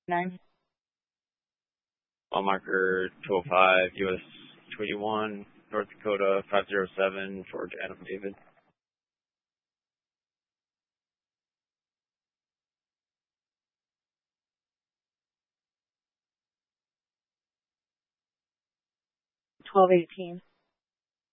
9. Mile marker 205, US 21, North Dakota 507, George Adam David. $12.18.